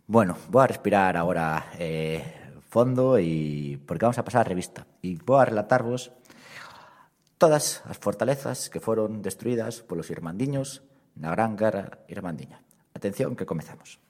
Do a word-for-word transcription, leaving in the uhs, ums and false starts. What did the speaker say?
Bueno, vou a respirar agora eh, fondo e porque vamos a pasar a revista. E vou a relatarvos todas as fortalezas que foron destruídas polos irmandiños na Gran Guerra Irmandiña. Atención que comezamos.